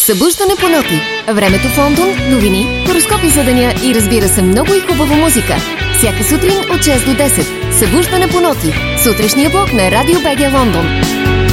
Събуждане по ноти. Времето в Лондон, новини, хороскопи за деня и разбира се много и хубава музика. Всяка сутрин от 6 до 10. Събуждане по ноти. Сутрешния блок на Радио БГ Лондон.